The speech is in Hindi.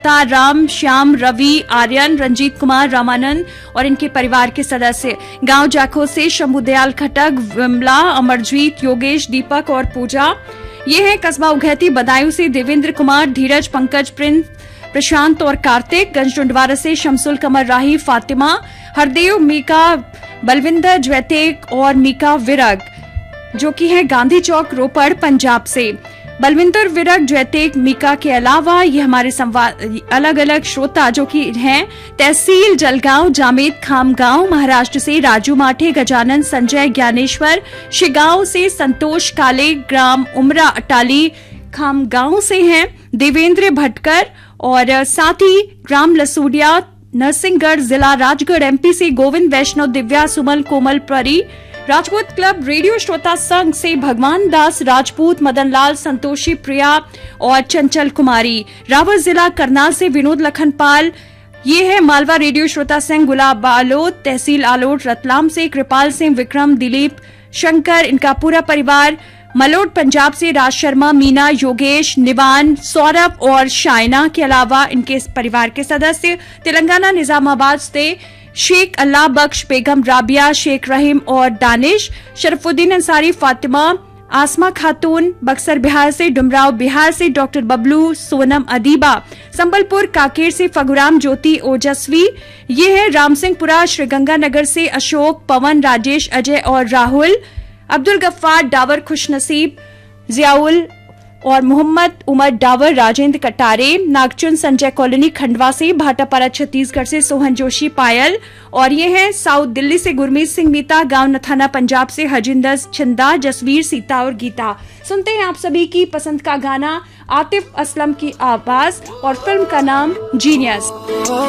राम, श्याम, रवि, आर्यन, रंजीत कुमार, रामानंद और इनके परिवार के सदस्य। गांव जाखो से शंभुदयाल खटक, विमला, अमरजीत, योगेश, दीपक और पूजा। ये है कस्बा उघैती बदायूं से देवेंद्र कुमार, धीरज, पंकज, प्रिंस, प्रशांत और कार्तिक। गंजडुंडवारा से शमसुल कमर राही, फातिमा, हरदेव, मीका, बलविंदर, ज्वैतेक और मीका विरग, जो कि है गांधी चौक, रोपड़, पंजाब से। बलविंदर, विरग, ज्वैतेक, मीका के अलावा ये हमारे अलग अलग श्रोता जो कि हैं तहसील जलगांव, जामेद खामगांव, महाराष्ट्र से राजू माठे, गजानन, संजय, ज्ञानेश्वर, शिगांव से संतोष काले, ग्राम उमरा अटाली खामगांव से हैं देवेंद्र भटकर और साथ ही ग्राम लसूडिया, नरसिंहगढ़, जिला राजगढ़, एमपी से गोविंद वैष्णव, दिव्या, सुमन, कोमल, परी। राजपूत क्लब रेडियो श्रोता संघ से भगवान दास राजपूत, मदनलाल, संतोषी, प्रिया और चंचल कुमारी। रावत जिला करनाल से विनोद लखनपाल। ये है मालवा रेडियो श्रोता संघ गुलाब आलोट, तहसील आलोट, रतलाम से कृपाल सिंह, विक्रम, दिलीप, शंकर, इनका पूरा परिवार। मलोट पंजाब से राज शर्मा, मीना, योगेश, निवान, सौरभ और शायना के अलावा इनके परिवार के सदस्य। तेलंगाना निजामाबाद से शेख अल्लाह बख्श, बेगम राबिया, शेख रहीम और दानिश, शरफुद्दीन अंसारी, फातिमा, आसमा खातून, बक्सर बिहार से, डुमराव बिहार से डॉक्टर बबलू, सोनम अदीबा, संबलपुर काकेर से फगुराम, ज्योति, ओजस्वी। ये है रामसिंहपुरा श्रीगंगानगर से अशोक, पवन, राजेश, अजय और राहुल, अब्दुल गफ्फार डावर, खुशनसीब, जियाउल और मोहम्मद उमर डावर, राजेंद्र कटारे, नागचुन, संजय कॉलोनी खंडवा से, भाटापारा छत्तीसगढ़ से सोहन जोशी, पायल और ये है साउथ दिल्ली से गुरमीत सिंह, मीता, गांव नथाना पंजाब से हजिंदर, छिंदा, जसवीर, सीता और गीता। सुनते हैं आप सभी की पसंद का गाना, आतिफ असलम की आवाज और फिल्म का नाम जीनियस।